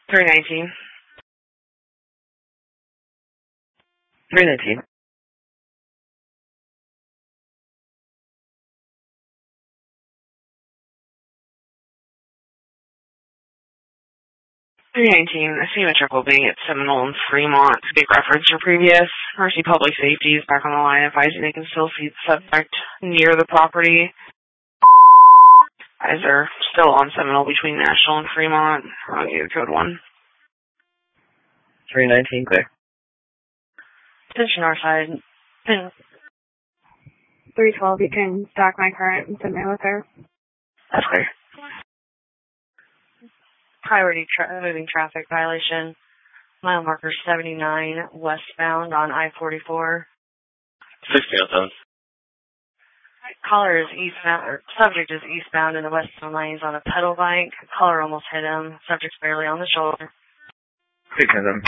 319. 319. 319. I see a truck opening at Seminole and Fremont. To get reference your previous. Mercy Public Safety is back on the line, advising they can still see the subject near the property. Guys are still on Seminole between National and Fremont. I'll give you code 1. 319, clear. Attention our side. 312, you can stack my current and send me with her. That's clear. Priority moving traffic violation. Mile marker 79 westbound on I-44. 1607. Caller is eastbound, or subject is eastbound in the westbound lanes on a pedal bike. Caller almost hit him. Subject's barely on the shoulder. 607.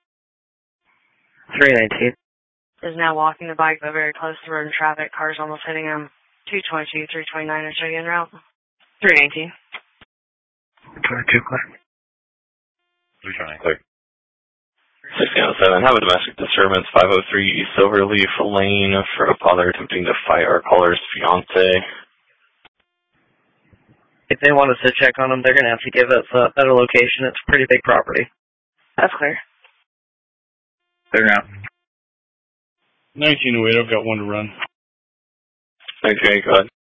319. Is now walking the bike, but very close to road and traffic. Car's almost hitting him. 222, 329 are showing en route. 319. 22, clear. 329, clear. 1607, have a domestic disturbance, 503 East Silverleaf Lane for a father attempting to fight our caller's fiance. If they want us to check on them, they're going to have to give us a better location. It's a pretty big property. That's clear. Clear now. 1908, I've got one to run. 1908, go ahead.